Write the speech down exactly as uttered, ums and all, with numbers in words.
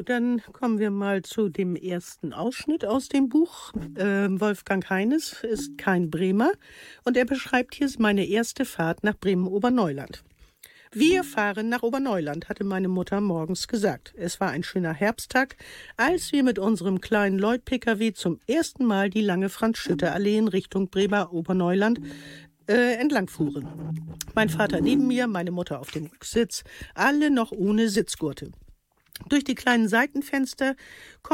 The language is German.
dann kommen wir mal zu dem ersten Ausschnitt aus dem Buch. Äh, Wolfgang Heines ist kein Bremer und er beschreibt hier meine erste Fahrt nach Bremen-Oberneuland. Wir fahren nach Oberneuland, hatte meine Mutter morgens gesagt. Es war ein schöner Herbsttag, als wir mit unserem kleinen Lloyd-P K W zum ersten Mal die lange Franz-Schütte-Allee in Richtung Bremer-Oberneuland äh, entlang fuhren. Mein Vater neben mir, meine Mutter auf dem Rücksitz, alle noch ohne Sitzgurte. Durch die kleinen Seitenfenster